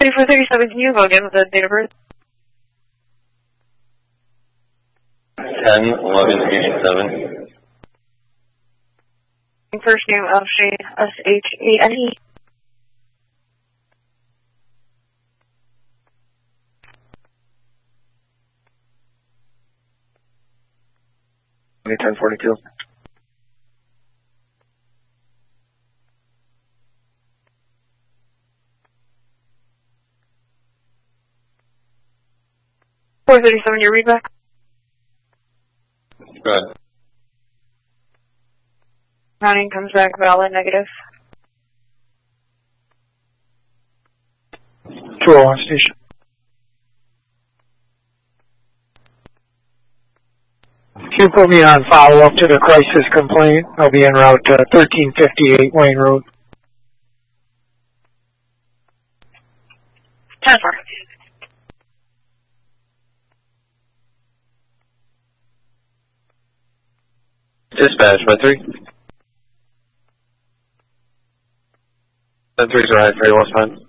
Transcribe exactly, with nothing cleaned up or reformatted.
thirty-four thirty-seven, can you go again with the date of birth? ten eleven eighty-seven. First name of Shane, S H A N E. ten forty-two. four thirty-seven, your readback. Good. Mounting comes back valid, negative. two oh one station. Can you put me on follow-up to the crisis complaint? I'll be en route to thirteen fifty-eight Wayne Road. ten four. Dispatch, by three. ten three's right, very well spent.